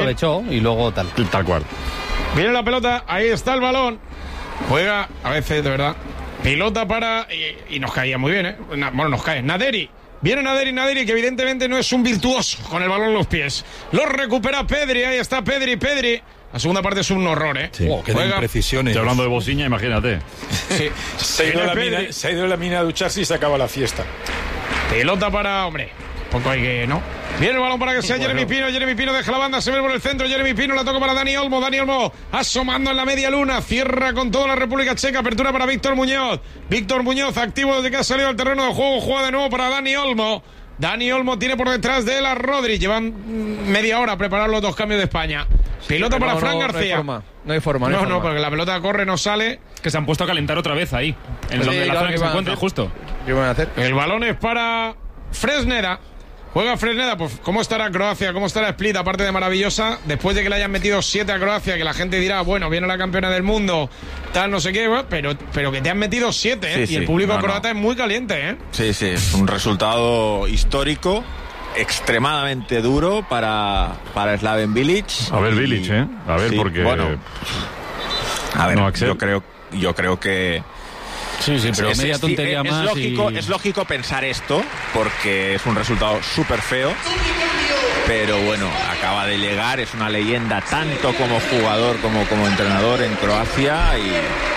aprovechó y luego tal cual. Viene la pelota, ahí está el balón. Juega, a veces, de verdad. Pelota para... Y nos caía muy bien, ¿eh? Bueno, nos cae. Naderi. Viene Naderi, que evidentemente no es un virtuoso con el balón en los pies. Lo recupera Pedri, ahí está Pedri. La segunda parte es un horror, ¿eh? Sí. Qué imprecisiones. Estoy hablando de Bociña, imagínate. Sí. Se ha ido a la mina a ducharse y se acaba la fiesta. Pelota para... Hombre, poco hay que... ¿no? Viene el balón para que sea Jeremy Pino deja la banda, se ve por el centro, Jeremy Pino la toca para Dani Olmo, asomando en la media luna, cierra con toda la República Checa, apertura para Víctor Muñoz activo desde que ha salido al terreno de juego, juega de nuevo para Dani Olmo tiene por detrás de él a Rodri, llevan media hora a preparar los dos cambios de España. Pelota para Fran García. No hay forma. No, porque la pelota corre, no sale. Que se han puesto a calentar otra vez ahí, en donde la zona que se encuentra, justo. ¿Qué van a hacer? El balón es para Fresneda. Juega Fresneda, pues ¿cómo estará Croacia? ¿Cómo estará Split? Aparte de maravillosa, después de que le hayan metido 7 a Croacia, que la gente dirá, bueno, viene la campeona del mundo, tal, no sé qué, pero que te han metido 7, ¿eh? Sí, y el público croata es muy caliente, ¿eh? Sí, es un resultado histórico, extremadamente duro para Slaven Bilic. A ver, Bilic, ¿eh? A ver, sí, porque... Bueno, a ver, no, yo creo que... Sí, pero media tontería más. Es lógico pensar esto, porque es un resultado súper feo. Pero bueno, acaba de llegar, es una leyenda tanto como jugador como entrenador en Croacia y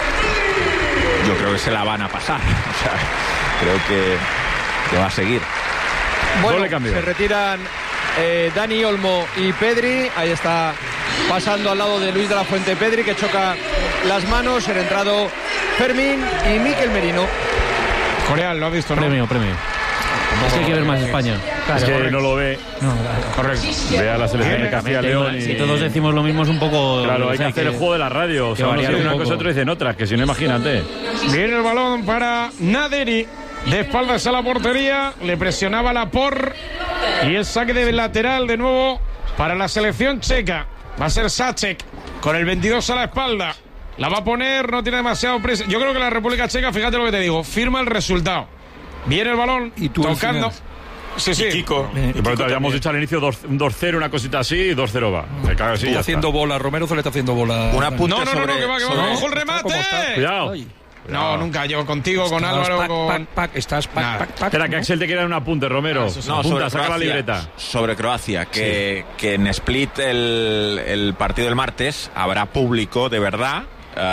yo creo que se la van a pasar. O sea, creo que va a seguir. Bueno, se retiran Dani Olmo y Pedri. Ahí está pasando al lado de Luis de la Fuente Pedri, que choca las manos. El entrado Fermín y Mikel Merino. Corea, ¿lo ha visto? Premio. Es que hay que ver más España. Claro, es que correcto. No lo ve. Correcto. Ve a la selección de Castilla y León. Si todos decimos lo mismo es un poco... Claro, hay que hacer el juego de la radio. O sea, uno dice una cosa, otro dicen otra, que si no, imagínate. Viene el balón para Naderi. De espaldas a la portería. Le presionaba la y el saque de lateral de nuevo para la selección checa. Va a ser Sacek con el 22 a la espalda. La va a poner, no tiene demasiado presa. Yo creo que la República Checa, fíjate lo que te digo, firma el resultado. Viene el balón, y tú tocando. Sí. Y Kiko. Pero habíamos dicho al inicio 2-0, una cosita así, y 2-0 va. Está haciendo bola, Romero se le está haciendo bola. Un apunte que va, ojo el remate. Cuidado. No, nunca, yo contigo, con Álvaro, Espera, que Axel te quiera un apunte, Romero. Apunta, saca la libreta. Sobre Croacia, que en Split el partido del martes habrá público de verdad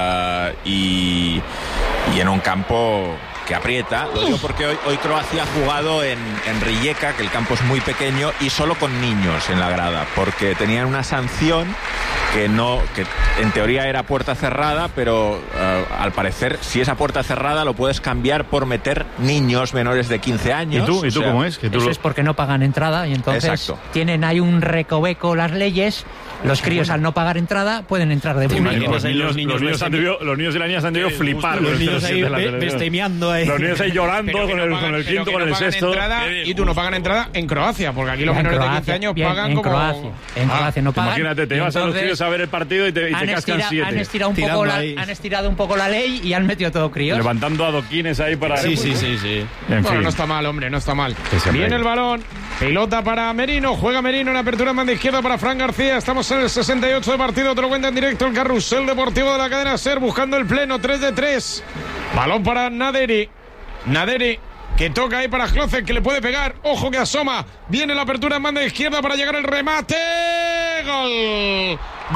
y en un campo que aprieta. Lo digo porque hoy Croacia ha jugado en Rijeka, que el campo es muy pequeño, y solo con niños en la grada, porque tenían una sanción que en teoría era puerta cerrada, pero al parecer, si esa puerta cerrada lo puedes cambiar por meter niños menores de 15 años. ¿Y tú cómo es? Eso es porque no pagan entrada y entonces tienen ahí un recoveco las leyes. Los críos, al no pagar entrada, pueden entrar de buena. Los niños y las niñas han debido flipar. Los niños ahí bestemeando ahí. Los niños ahí llorando con el quinto, con el sexto. Y tú no pagan entrada en Croacia, porque aquí los menores de 15 años pagan como... En Croacia no pagan. Imagínate, te vas a los críos a ver el partido y te cascan 7. Han estirado un poco la ley y han metido todo críos. Levantando adoquines ahí para... Sí. Bueno, no está mal, hombre, no está mal. Viene el balón, pelota para Merino, juega Merino en apertura en banda izquierda para Fran García. Estamos en el 68 de partido, te lo cuenta en directo el Carrusel Deportivo de la cadena SER, buscando el pleno, 3-3. Balón para Naderi, que toca ahí para Klose, que le puede pegar, ojo que asoma, viene la apertura en banda izquierda para llegar el remate, gol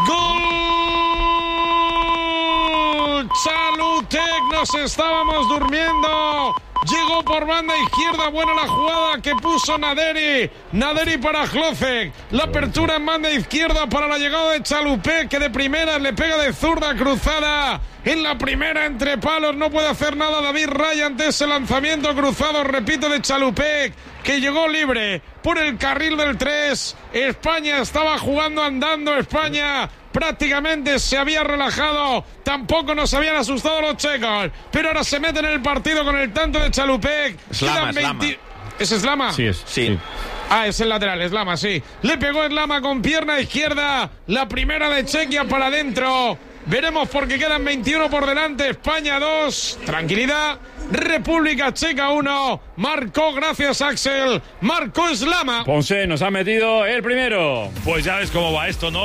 Chalutek, nos estábamos durmiendo. Llegó por banda izquierda, buena la jugada que puso Naderi para Klose. La apertura en banda izquierda para la llegada de Chalutek, que de primera le pega de zurda cruzada. En la primera entre palos no puede hacer nada David Raya ante ese lanzamiento cruzado, repito, de Chalutek, que llegó libre por el carril del 3. España estaba jugando andando, España prácticamente se había relajado, tampoco nos habían asustado los checos, pero ahora se meten en el partido con el tanto de Chalutek. Slama. ¿Es Slama? Sí. Ah, es el lateral, Slama, sí. Le pegó Slama con pierna izquierda, la primera de Chequia para adentro. Veremos porque quedan 21 por delante. España 2, tranquilidad. República Checa 1. Marcó, gracias Axel, marcó Slama. Ponce nos ha metido el primero. Pues ya ves cómo va esto, ¿no?